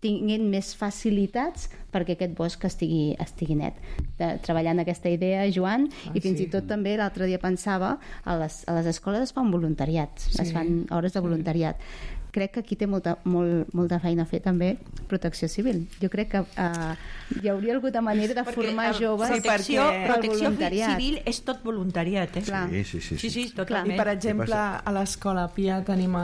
tinguin més facilitats perquè aquest bosc estigui net. Treballant aquesta idea, Joan, i fins i tot també l'altre dia pensava, a les escoles es fan voluntariats, es fan hores de voluntariat. Crec que aquí té molta feina a fer també Protecció Civil. Jo crec que hi hauria alguna manera de formar joves protecció voluntariat. civil és tot voluntariat, Sí, totalment. I per exemple, a l'escola Pia tenim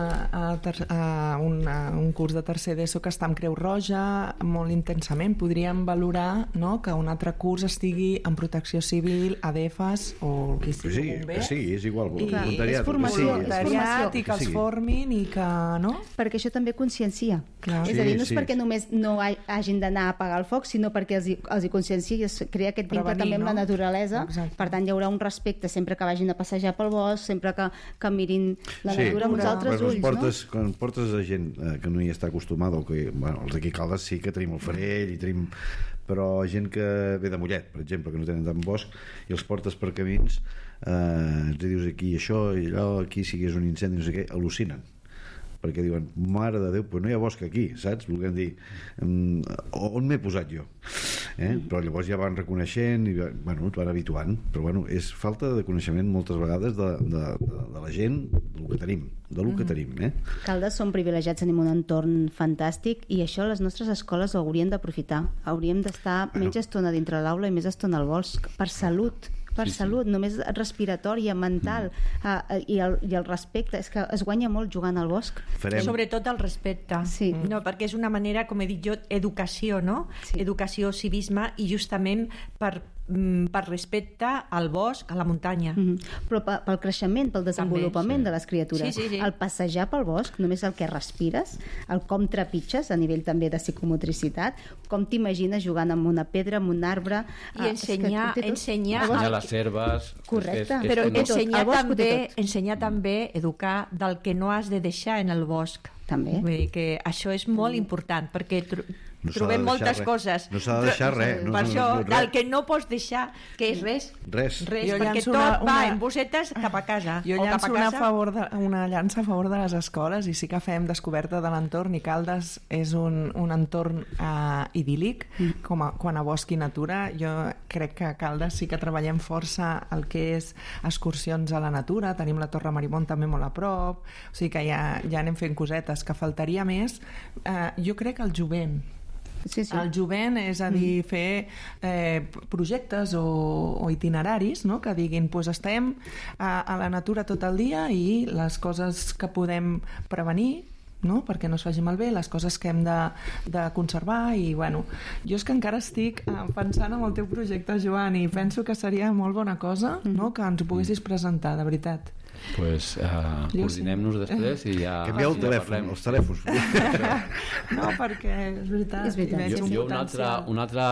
un curs de tercer d'ESO que està amb Creu Roja molt intensament. Podríem valorar, no?, que un altre curs estigui en Protecció Civil, ADFs o qui sigui bombers. Sí, és igual, voluntariat. És voluntariat i que els formin i que, no? Perquè això també consciencia. És a dir, no és perquè només no hagin d'anar a apagar el foc, sinó perquè els hi consciencia, es crea aquest vincle també amb la naturalesa. Per tant, hi haurà un respecte sempre que vagin a passejar pel bosc, sempre que mirin la natura amb uns altres ulls, no? Quan portes a gent que no hi està acostumada, o que, bueno, els d'aquí a Caldes sí que tenim el farell, però gent que ve de Mollet, per exemple, que no tenen tant bosc, i els portes per camins, ens dius aquí això i allò, aquí si hi hagués un incendi, no sé què, al·lucinen, perquè diuen, mare de Déu, però no hi ha bosc aquí, saps? Volguem dir, on m'he posat jo? Però llavors ja van reconeixent i bueno, et van habituant, però bueno, és falta de coneixement moltes vegades de la gent, del que tenim, Caldes som privilegiats, tenim un entorn fantàstic i això les nostres escoles ho haurien d'aprofitar, hauríem d'estar menys estona dintre l'aula i més estona al bosc, per salut, només respiratòria, mental, i el respecte, és que es guanya molt jugant al bosc. Sobretot el respecte, no, perquè és una manera, com he dit jo, educació, no? Educació, civisme, i justament per respecte al bosc, a la muntanya. Però pel creixement, pel desenvolupament de les criatures. El passejar pel bosc, només el que respires, el com trepitges a nivell també de psicomotricitat, com t'imagines jugant amb una pedra, amb un arbre, i ensenyar les herbes. Correcte. Però ensenyar també, educar del que no has de deixar en el bosc. També. Vull dir que això és molt important, perquè trobem moltes coses. No s'ha de deixar res. Per això, del que no pots deixar, que és res, perquè tot va en bussetes cap a casa. Jo llanço una llança a favor de les escoles, i sí que fem descoberta de l'entorn, i Caldes és un entorn idíl·lic quant a bosc i natura. Jo crec que a Caldes sí que treballem força el que és excursions a la natura, tenim la Torre Marimont també molt a prop, o sigui que ja anem fent cosetes, que faltaria més. Jo crec que el jovent, el jovent, és a dir, fer projectes o itineraris, no?, que diguin, doncs estem a la natura tot el dia i les coses que podem prevenir, no?, perquè no es faci malbé, les coses que hem de conservar. I bueno, jo és que encara estic pensant en el teu projecte, Joan, i penso que seria molt bona cosa, no?, que ens ho poguessis presentar, de veritat. Pues coordinem-nos després i ja canvieu els telèfons. No, perquè és veritat. Jo un altre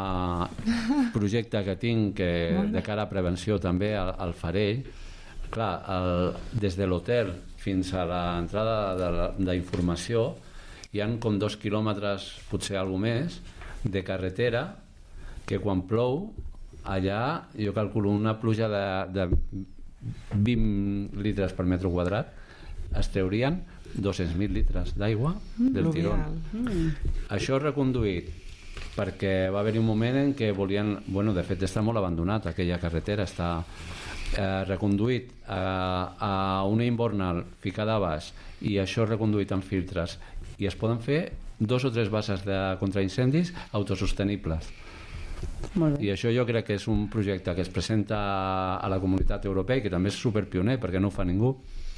projecte que tinc de cara a prevenció també al Farell, clar, des de l'hotel fins a l'entrada d'informació hi han com 2 quilòmetres, potser alguna més, de carretera que quan plou allà, jo calculo una pluja de 20 litres per metre quadrat, es treurien 200.000 litres d'aigua del tirón. Això és reconduït perquè va haver-hi un moment en què volien, bueno, de fet està molt abandonat, aquella carretera està reconduït a una invernal ficada a baix, i això reconduït amb filtres, i es poden fer 2 o 3 bases de contraincendis autosostenibles. I això jo crec que és un projecte que es presenta a la comunitat europea i que també és superpioner perquè no ho fa ningú,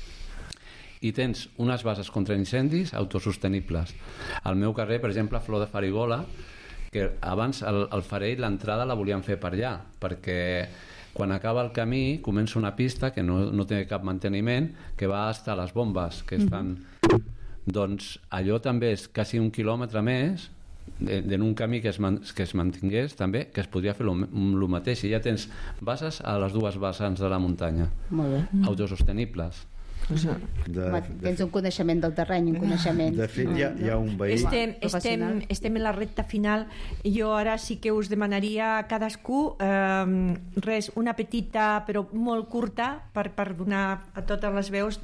i tens unes bases contra incendis autosostenibles. Al meu carrer, per exemple, Flor de Farigola, que abans el Farell, l'entrada la volien fer per allà, perquè quan acaba el camí comença una pista que no té cap manteniment, que va estar les bombes que estan... Doncs allò també és quasi 1 quilòmetre més en un camí que es mantingués també, que es podria fer el mateix, i ja tens bases a les 2 vessants de la muntanya, autosostenibles. Tens un coneixement del terreny, un coneixement... De fet, hi ha un veí... Estem en la recta final. Jo ara sí que us demanaria a cadascú una petita però molt curta per donar a totes les veus.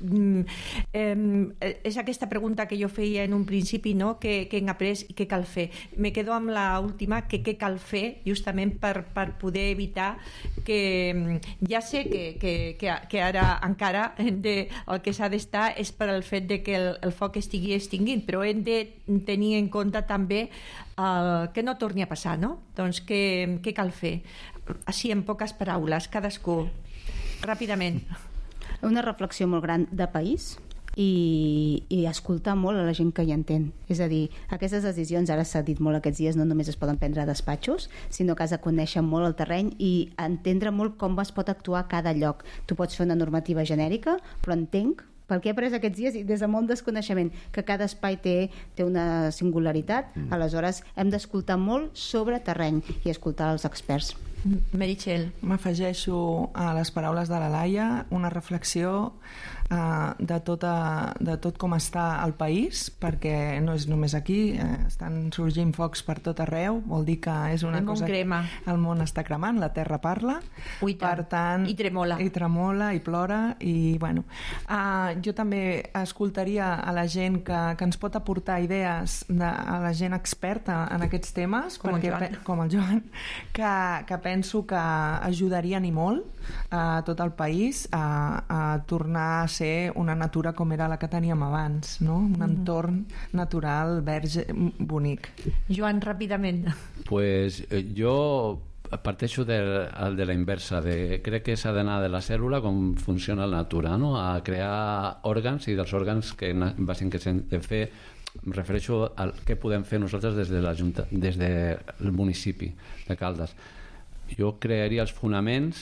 És aquesta pregunta que jo feia en un principi, no? Què hem après i què cal fer. Me quedo amb l'última, què cal fer justament per poder evitar que... Ja sé que ara encara el que s'ha d'estar és per al fet de que el foc estigui extingint, però hem de tenir en compte també que no torni a passar, no? Doncs què cal fer? Així, en poques paraules, cadascú, ràpidament. Una reflexió molt gran de país i escoltar molt a la gent que hi entén. És a dir, aquestes decisions, ara s'ha dit molt aquests dies, no només es poden prendre a despatxos, sinó que has de conèixer molt el terreny i entendre molt com es pot actuar a cada lloc. Tu pots fer una normativa genèrica, però entenc, perquè he après aquests dies i des de molt desconeixement, que cada espai té una singularitat, aleshores hem d'escoltar molt sobre terreny i escoltar els experts. Meritxell. M'afegeixo a les paraules de la Laia, una reflexió de tot com està el país, perquè no és només aquí, estan sorgint focs per tot arreu, vol dir que és una cosa que el món està cremant, la terra parla, per tant, i tremola i plora, i bueno, jo també escoltaria a la gent que ens pot aportar idees, a la gent experta en aquests temes, com el Joan, que penso que ajudarien i molt a tot el país a tornar a ser una natura com era la que teníem abans, no? Un entorn natural, verge, bonic. Joan, ràpidament. Pues jo parteixo de la inversa, crec que s'ha d'anar de la cèl·lula com funciona la natura, no? A crear òrgans, i dels òrgans que bàsicament s'han de fer, em refereixo al què podem fer nosaltres des del municipi de Caldes. Jo crearia els fonaments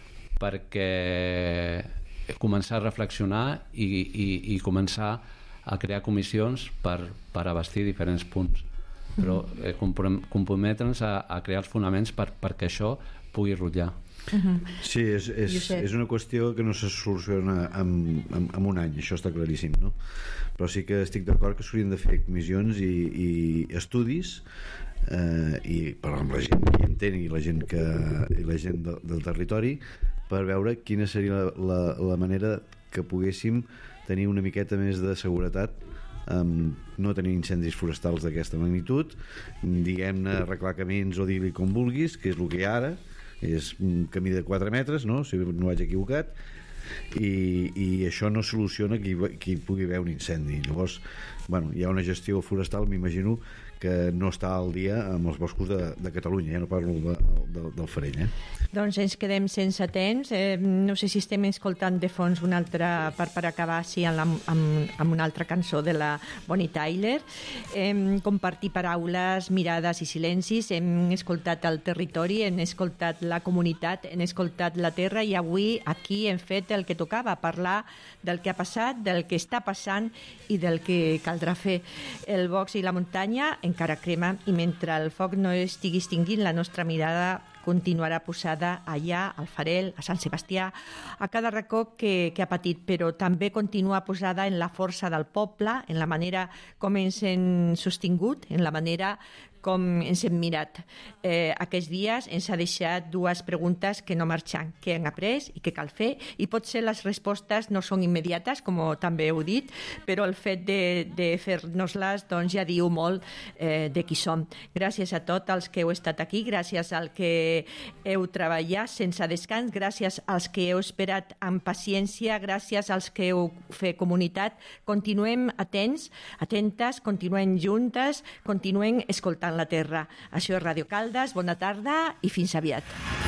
perquè començar a reflexionar i començar a crear comissions per abastir diferents punts, però comprometre'ns a crear els fonaments perquè això pugui rutllar. Sí, és una qüestió que no se soluciona en un any, això està claríssim, no? Però sí que estic d'acord que s'haurien de fer comissions i estudis i parlar amb la gent que hi entén i la gent del territori per veure quina seria la manera que poguéssim tenir una miqueta més de seguretat, no tenir incendis forestals d'aquesta magnitud, diguem-ne arreglar camins o dir-li com vulguis, que és el que hi ha ara, és un camí de 4 metres, no? Si no vaig equivocat, i això no soluciona que hi pugui haver un incendi. Llavors, bueno, hi ha una gestió forestal, m'imagino, que no està al dia amb els boscos de Catalunya, ja no parlo del Farell. Doncs ens quedem sense temps. No sé si estem escoltant de fons una altra, per acabar així amb una altra cançó de la Bonnie Tyler. Hem compartit paraules, mirades i silencis, hem escoltat el territori, hem escoltat la comunitat, hem escoltat la terra, i avui aquí hem fet el que tocava, parlar del que ha passat, del que està passant i del que caldrà fer. El box i la muntanya encara crema, i mentre el foc no estigui extingint, la nostra mirada continuarà posada allà, al Farell, a Sant Sebastià, a cada racó que ha patit, però també continua posada en la força del poble, en la manera com ens hem sostingut, en la manera com ens hem mirat. Aquests dies ens ha deixat 2 preguntes que no marxen, què hem après i què cal fer, i potser les respostes no són immediates, com també heu dit, però el fet de fer-nos-les doncs ja diu molt de qui som. Gràcies a tots els que heu estat aquí, gràcies al que heu treballat sense descans, gràcies als que heu esperat amb paciència, gràcies als que heu fet comunitat. Continuem atentes, continuem juntes, continuem escoltant la terra. Això és Ràdio Caldes, bona tarda i fins aviat.